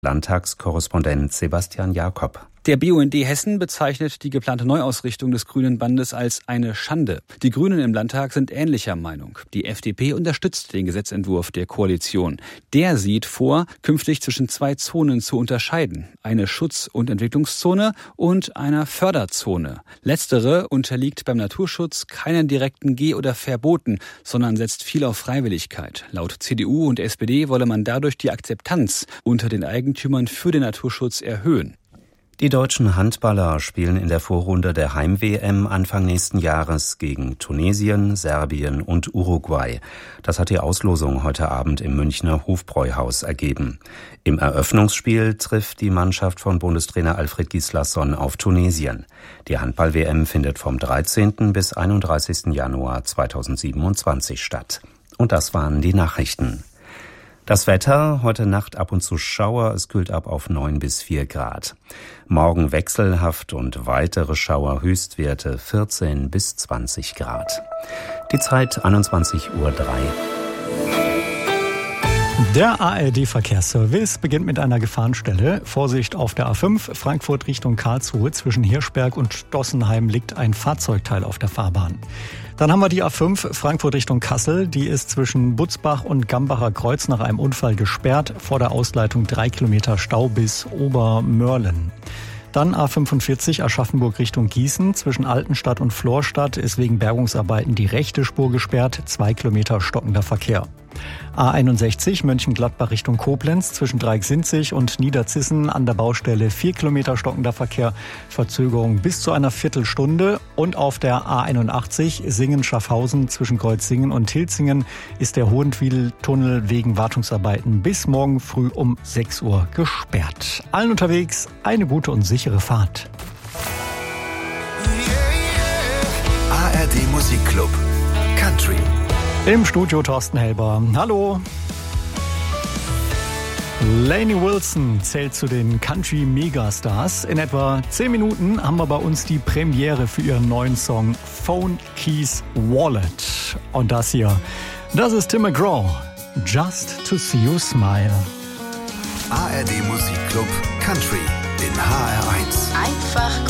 Landtagskorrespondent Sebastian Jakob. Der BUND Hessen bezeichnet die geplante Neuausrichtung des Grünen Bandes als eine Schande. Die Grünen im Landtag sind ähnlicher Meinung. Die FDP unterstützt den Gesetzentwurf der Koalition. Der sieht vor, künftig zwischen zwei Zonen zu unterscheiden. Eine Schutz- und Entwicklungszone und einer Förderzone. Letztere unterliegt beim Naturschutz keinen direkten Geh- oder Verboten, sondern setzt viel auf Freiwilligkeit. Laut CDU und SPD wolle man dadurch die Akzeptanz unter den Eigentümern für den Naturschutz erhöhen. Die deutschen Handballer spielen in der Vorrunde der Heim-WM Anfang nächsten Jahres gegen Tunesien, Serbien und Uruguay. Das hat die Auslosung heute Abend im Münchner Hofbräuhaus ergeben. Im Eröffnungsspiel trifft die Mannschaft von Bundestrainer Alfred Gislason auf Tunesien. Die Handball-WM findet vom 13. bis 31. Januar 2027 statt. Und das waren die Nachrichten. Das Wetter, heute Nacht ab und zu Schauer, es kühlt ab auf 9 bis 4 Grad. Morgen wechselhaft und weitere Schauer, Höchstwerte 14 bis 20 Grad. Die Zeit 21:03 Uhr. Der ARD-Verkehrsservice beginnt mit einer Gefahrenstelle. Vorsicht auf der A5, Frankfurt Richtung Karlsruhe. Zwischen Hirschberg und Dossenheim liegt ein Fahrzeugteil auf der Fahrbahn. Dann haben wir die A5 Frankfurt Richtung Kassel. Die ist zwischen Butzbach und Gambacher Kreuz nach einem Unfall gesperrt. Vor der Ausleitung 3 Kilometer Stau bis Obermörlen. Dann A45 Aschaffenburg Richtung Gießen. Zwischen Altenstadt und Florstadt ist wegen Bergungsarbeiten die rechte Spur gesperrt. 2 Kilometer stockender Verkehr. A61 Mönchengladbach Richtung Koblenz. Zwischen Dreiecksinzig und Niederzissen an der Baustelle 4 Kilometer stockender Verkehr. Verzögerung bis zu einer Viertelstunde. Und auf der A81 Singen-Schaffhausen zwischen Kreuzsingen und Tilzingen ist der Hohenwiedeltunnel wegen Wartungsarbeiten bis morgen früh um 6 Uhr gesperrt. Allen unterwegs eine gute und sichere Fahrt. ARD Musikclub Country. Im Studio Thorsten Helber. Hallo. Lainey Wilson zählt zu den Country-Megastars. In etwa 10 Minuten haben wir bei uns die Premiere für ihren neuen Song Phone Keys Wallet. Und das hier, das ist Tim McGraw. Just to see you smile. ARD Musikclub Country in HR1. Einfach